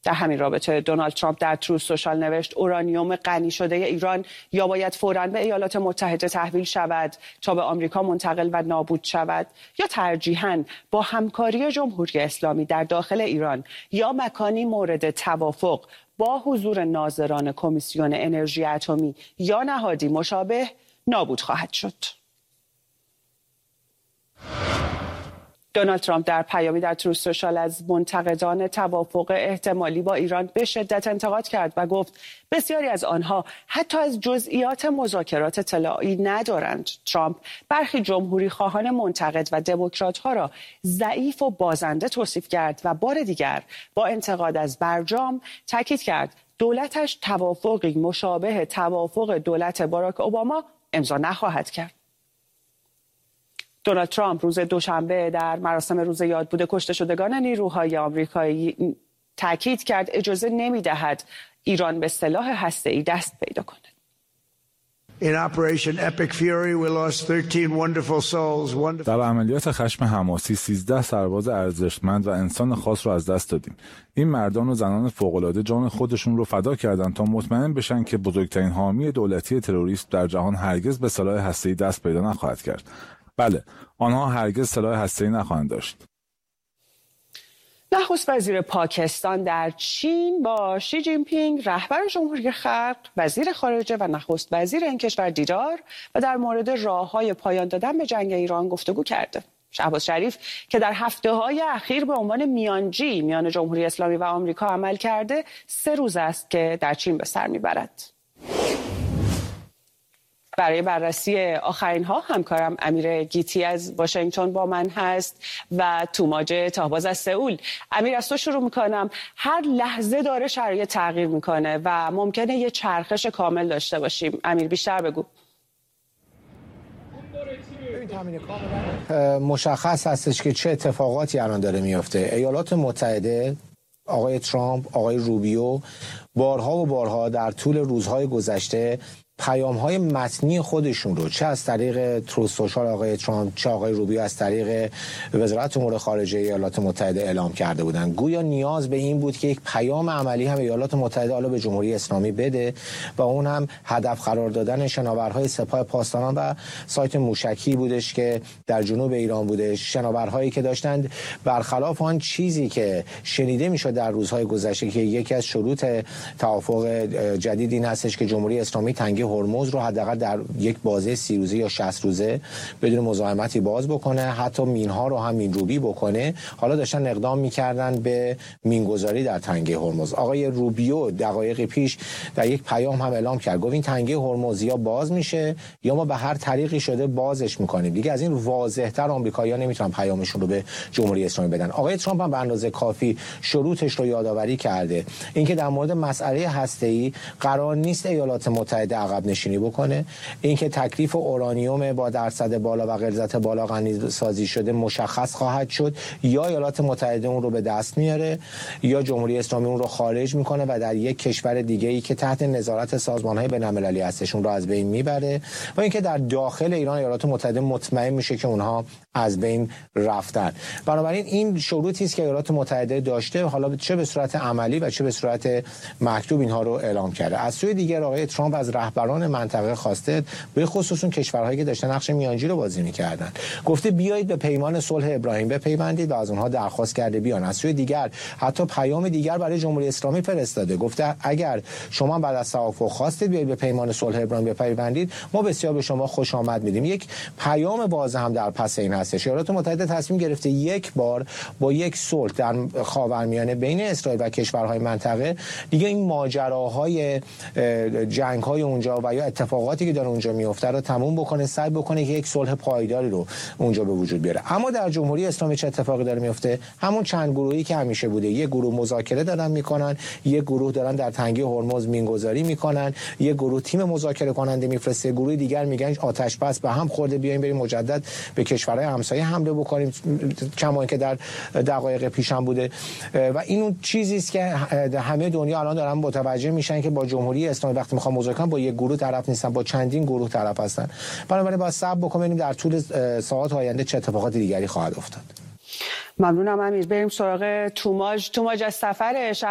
در همین رابطه دونالد ترامپ در تروث سوشال نوشت اورانیوم غنی شده ایران یا باید فوراً به ایالات متحده تحویل شود تا به آمریکا منتقل و نابود شود یا ترجیحاً با همکاری جمهوری اسلامی در داخل ایران یا مکانی مورد توافق با حضور ناظران کمیسیون انرژی اتمی یا نهادی مشابه نابود خواهد شد. دونالد ترامپ در پیامی در تروث سوشال از منتقدان توافق احتمالی با ایران به شدت انتقاد کرد و گفت بسیاری از آنها حتی از جزئیات مذاکرات اطلاعی ندارند. ترامپ برخی جمهوری خواهان منتقد و دموکرات‌ها را ضعیف و بازنده توصیف کرد و بار دیگر با انتقاد از برجام تاکید کرد دولتش توافقی مشابه توافق دولت باراک اوباما امضا نخواهد کرد. دونالد ترامپ روز دوشنبه در مراسم روز یادبود کشته شدگان نیروهای آمریکایی تاکید کرد اجازه نمی‌دهد ایران به سلاح هسته‌ای دست پیدا کند. در عملیات خشم حماسی 13 سرباز ارزشمند و انسان خاص را از دست دادیم. این مردان و زنان فوق‌العاده جان خودشون رو فدا کردند تا مطمئن بشن که بزرگترین حامی دولتی تروریست در جهان هرگز به سلاح هسته‌ای دست پیدا نخواهد کرد. بله، آنها هرگز سلاح هسته‌ای نخواهند داشت. نخست وزیر پاکستان در چین با شی جین پینگ رهبر جمهوری خلق، وزیر خارجه و نخست وزیر این کشور دیدار و در مورد راه‌های پایان دادن به جنگ ایران گفتگو کرده. شهباز شریف که در هفته‌های اخیر به عنوان میانجی میان جمهوری اسلامی و آمریکا عمل کرده 3 روز است که در چین به سر میبرد. برای بررسی آخرین ها همکارم امیر گیتی از واشنگتن با من هست و توماج تاهباز از سئول. امیر، از تو شروع میکنم. هر لحظه داره شرایط تغییر میکنه و ممکنه یه چرخش کامل داشته باشیم. امیر بیشتر بگو. مشخص هستش که چه اتفاقاتی الان داره میفته. ایالات متحده، آقای ترامپ، آقای روبیو بارها و بارها در طول روزهای گذشته پیام‌های متنی خودشون رو چه از طریق تروث سوشال آقای ترامپ چه آقای روبیو از طریق وزارت امور خارجه ایالات متحده اعلام کرده بودن. گویا نیاز به این بود که یک پیام عملی هم ایالات متحده حالا به جمهوری اسلامی بده و اون هم هدف قرار دادن شناورهای سپاه پاسداران و سایت موشکی بودش که در جنوب ایران بوده. شناورهایی که داشتند برخلاف آن چیزی که شنیده میشد در روزهای گذشته که یکی از شروط توافق جدید این هستش که جمهوری اسلامی تنگه هرمز رو حداقل در یک بازه 30 روزه یا 60 روزه بدون مزاحمتی باز بکنه، حتی مینها رو هم مینروبی بکنه. حالا داشتن اقدام میکردن به مینگذاری در تنگه هرمز. آقای روبیو دقایق پیش در یک پیام هم اعلام کرد، گفت این تنگه هرمز یا باز میشه یا ما به هر طریقی شده بازش میکنیم. دیگه از این واضح‌تر آمریکایی‌ها نمیتونن پیامشون رو به جمهوری اسلامی بدن. آقای ترامپ هم به اندازه کافی شروطش رو یادآوری کرده، اینکه در مورد مسئله هسته‌ای قرار نیست ایالات متحده عقب نشینی بکنه، اینکه تکلیف اورانیوم با درصد بالا و غلظت بالا غنی سازی شده مشخص خواهد شد، یا ایالات متحده اون رو به دست میاره یا جمهوری اسلامی اون رو خارج میکنه و در یک کشور دیگه ای که تحت نظارت سازمان‌های بین‌المللی هستشون رو از بین میبره و اینکه در داخل ایران ایالات متحده مطمئن میشه که اونها از بین رفتن. بنابراین این شروطی است که ایالات متحده داشته، حالا چه به صورت عملی و چه به صورت مکتوب اینها رو اعلام کرده. از سوی دیگر آقای ترامپ از رهبران منطقه خواسته، به خصوص اون کشورهایی که داشتن نقش میانجی رو بازی می‌کردن، گفته بیایید به پیمان صلح ابراهیم بپیوندید و از اونها درخواست کرده بیان. از سوی دیگر حتی پیام دیگر برای جمهوری اسلامی فرستاده، گفته اگر شما بعد از توافق خواستید بیایید به پیمان صلح ابراهیم بپیوندید، ما بسیار به شما خوش آمد میدیم. یک پیام باز هم در پس این هستش. ایالات متحده تصمیم گرفته یک بار با یک صلح در خاورمیانه بین اسرائیل و کشورهای منطقه دیگه این ماجراهای جنگ‌های اونجا و یا اتفاقاتی که داره اونجا میفته رو تموم بکنه، سعی بکنه که یک صلح پایداری رو اونجا به وجود بیاره. اما در جمهوری اسلامی چه اتفاقی داره میفته؟ همون چند گروهی که همیشه بوده. یک گروه مذاکره دارن میکنن، یک گروه دارن در تنگه هرمز مینگذاری میکنن، یک گروه تیم مذاکره کننده میفرسته، گروه دیگر میگن آتش بس به هم خورده، بیایم بریم مجدد به کشورهای همسایه حمله بکنیم، کما اینکه در دقایق پیش هم بوده. و این اون چیزی است که همه دنیا الان دارن متوجه میشن که با جمهوری اسلامی وقتی میخوان مذاکره با یک گروه طرف نیستن، با چندین گروه طرف هستن. بنابراین باید صبر بکنیم در طول ساعات آینده چه اتفاقات دیگری خواهد افتاد. ممنونم امیر. بریم سراغ توماج از سفر